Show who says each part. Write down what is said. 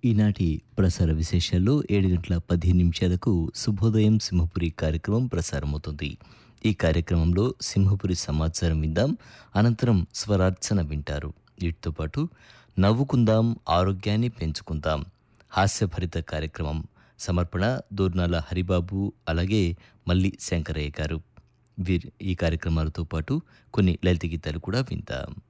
Speaker 1: ఈనాటి ప్రసార విశేషాల్లో 7:15 శుభోదయం సింహపురి కార్యక్రమం ప్రసారమవుతుంది. ఈ కార్యక్రమంలో సింహపురి సమాచారం విందాం. అనంతరం స్వరార్చన వింటారు. వీటితో పాటు నవ్వుకుందాం, ఆరోగ్యాన్ని పెంచుకుందాం హాస్యభరిత కార్యక్రమం సమర్పణ దూర్నాల హరిబాబు, అలాగే మల్లి శంకరయ్య గారు. ఈ కార్యక్రమాలతో పాటు కొన్ని లలిత గీతాలు కూడా విందాం.